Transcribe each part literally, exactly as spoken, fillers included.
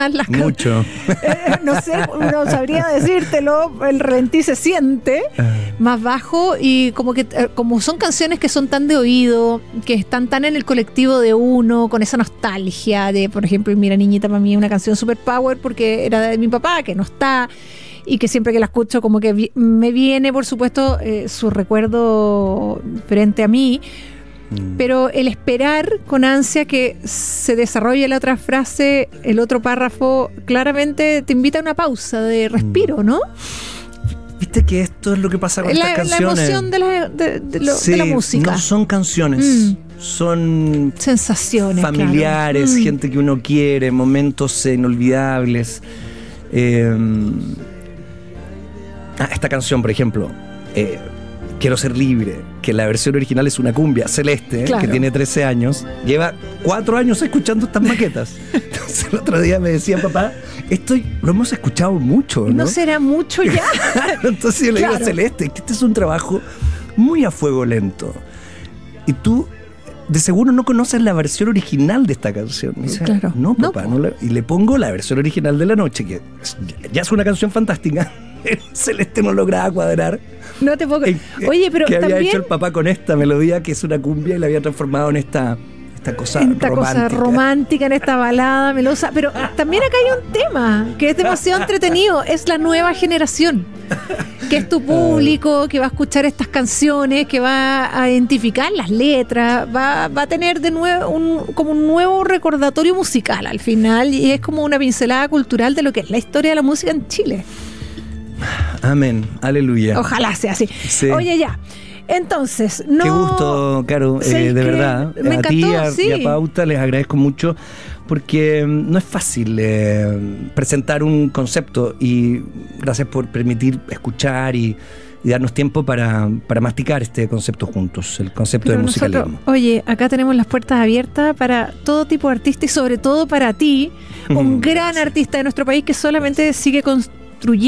Las Mucho. Eh, no sé, no sabría decírtelo, el ralentí se siente más bajo y como que eh, como son canciones que son tan de oído, que están tan en el colectivo de uno, con esa nostalgia de, por ejemplo, Mira Niñita, para mí es una canción super power porque era de mi papá, que no está, y que siempre que la escucho como que vi- me viene, por supuesto, eh, su recuerdo frente a mí. Pero el esperar con ansia que se desarrolle la otra frase, el otro párrafo, claramente te invita a una pausa de respiro, ¿no? Viste que esto es lo que pasa con La, estas la canciones. emoción de la, de, de lo- Sí, de la música. no son canciones, Mm. son Sensaciones, familiares, claro. Mm. gente que uno quiere, momentos inolvidables. Eh, ah, esta canción, por ejemplo, eh, Quiero ser libre, que la versión original es una cumbia, Celeste, Claro. que tiene trece años, lleva cuatro años escuchando estas maquetas. Entonces el otro día me decía, papá, esto lo hemos escuchado mucho, ¿no? ¿No será mucho ya? Entonces yo le Claro. digo, Celeste, que este es un trabajo muy a fuego lento. Y tú, de seguro, no conoces la versión original de esta canción. Me dice, Claro. no, papá. No. No la-". Y le pongo la versión original de La Noche, que es- ya es una canción fantástica. Celeste no lograba cuadrar. No te puedo... en- Oye, pero ¿Qué había también... hecho el papá con esta melodía, que es una cumbia, y la había transformado en esta, esta cosa esta romántica? cosa romántica, en esta balada melosa. Pero también acá hay un tema que es demasiado entretenido. Es la nueva generación, que es tu público, que va a escuchar estas canciones, que va a identificar las letras, va, va a tener de nuevo un, como un nuevo recordatorio musical al final, y es como una pincelada cultural de lo que es la historia de la música en Chile. Amén, aleluya. Ojalá sea así. Sí. Oye, ya. Entonces, no... Qué gusto, Caro, ¿sabes eh, de qué? verdad. Me a ti y encantó, a, sí. y a Pauta les agradezco mucho, porque mm, no es fácil eh, presentar un concepto, y gracias por permitir escuchar y, y darnos tiempo para, para masticar este concepto juntos, el concepto Pero de nosotros, musicalismo. oye, acá tenemos las puertas abiertas para todo tipo de artistas y sobre todo para ti, un gran artista de nuestro país que solamente sigue construyendo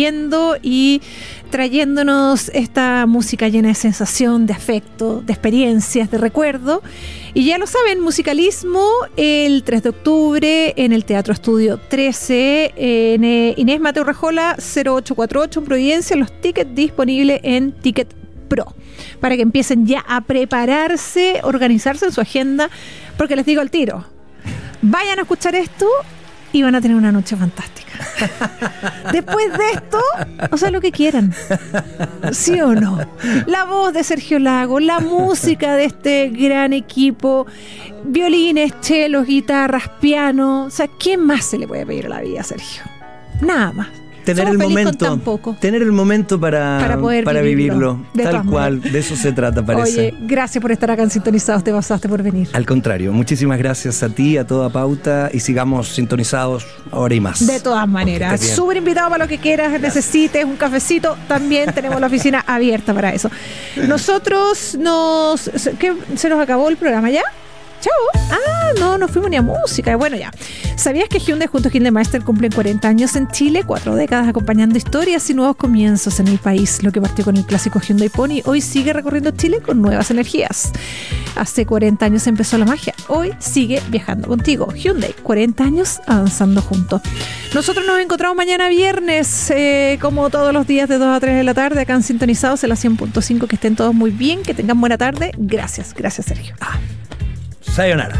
y trayéndonos esta música llena de sensación, de afecto, de experiencias, de recuerdo. Y ya lo saben, Musicalismo el tres de octubre en el Teatro Estudio trece, en eh, Inés Mateo Rajola cero ocho cuatro ocho en Providencia. Los tickets disponibles en Ticket Pro, para que empiecen ya a prepararse, organizarse en su agenda, porque les digo al tiro, vayan a escuchar esto y van a tener una noche fantástica. Después de esto, o sea, lo que quieran. ¿Sí o no? La voz de Sergio Lago, la música de este gran equipo, violines, chelos, guitarras, piano. O sea, ¿qué más se le puede pedir a la vida, Sergio? Nada más. Tener Somos el felices momento, con tan poco. tener el momento para, Para poder para vivirlo, vivirlo, de tal todas cual, maneras. de eso se trata, parece. Oye, gracias por estar acá en Sintonizados, te pasaste por venir. Al contrario, muchísimas gracias a ti, a toda Pauta, y sigamos sintonizados ahora y más. De todas maneras, Que estés bien. súper invitado para lo que quieras, necesites un cafecito, también tenemos la oficina abierta para eso. Nosotros nos... ¿qué? ¿Se nos acabó el programa ya? Chao. Ah, no, no fuimos ni a música. Bueno, ya. ¿Sabías que Hyundai junto a Hyundai Master cumplen cuarenta años en Chile? Cuatro décadas acompañando historias y nuevos comienzos en el país. Lo que partió con el clásico Hyundai Pony hoy sigue recorriendo Chile con nuevas energías. Hace cuarenta años empezó la magia. Hoy sigue viajando contigo. Hyundai, cuarenta años avanzando juntos. Nosotros nos encontramos mañana viernes, eh, como todos los días de dos a tres de la tarde, acá en Sintonizados en la cien punto cinco. Que estén todos muy bien, que tengan buena tarde. Gracias, gracias Sergio. Ah, sayonara.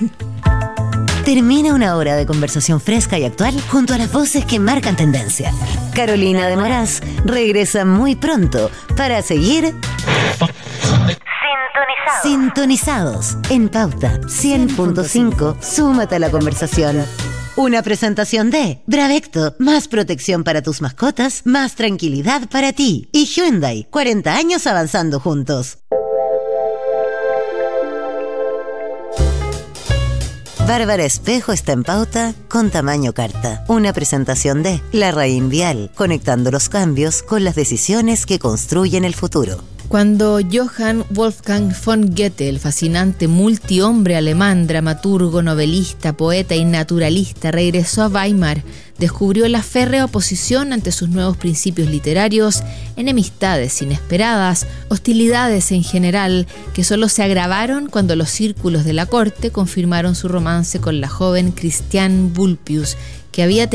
Termina una hora de conversación fresca y actual junto a las voces que marcan tendencia. Carolina de Moraz regresa muy pronto para seguir sintonizados, sintonizados en Pauta cien punto cinco. Súmate a la conversación. Una presentación de Bravecto, más protección para tus mascotas, más tranquilidad para ti. Y Hyundai, cuarenta años avanzando juntos. Bárbara Espejo está en Pauta con tamaño carta. Una presentación de Larraín Vial, conectando los cambios con las decisiones que construyen el futuro. Cuando Johann Wolfgang von Goethe, el fascinante multihombre alemán, dramaturgo, novelista, poeta y naturalista, regresó a Weimar, descubrió la férrea oposición ante sus nuevos principios literarios, enemistades inesperadas, hostilidades en general, que solo se agravaron cuando los círculos de la corte confirmaron su romance con la joven Christiane Vulpius, que había